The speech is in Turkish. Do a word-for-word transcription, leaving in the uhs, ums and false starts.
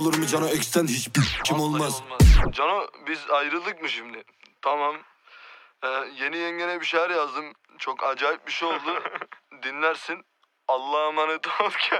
Olur mu Cano X'ten hiçbir kim olmaz. Cano biz ayrıldık mı şimdi? Tamam. Ee, yeni yengene bir şeyler yazdım. Çok acayip bir şey oldu. Dinlersin. Allah'a emanet ol.